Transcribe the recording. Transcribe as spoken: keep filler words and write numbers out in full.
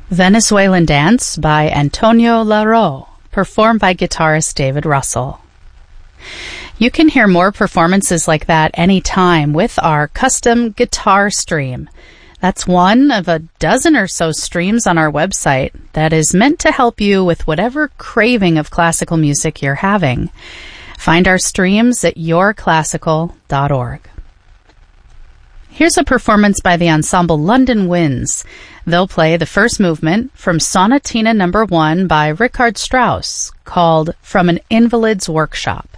Venezuelan Dance by Antonio Laro, performed by guitarist David Russell. You can hear more performances like that anytime with our custom guitar stream. That's one of a dozen or so streams on our website that is meant to help you with whatever craving of classical music you're having. Find our streams at your classical dot org. Here's a performance by the ensemble London Winds. They'll play the first movement from Sonatina number one by Richard Strauss, called From an Invalid's Workshop.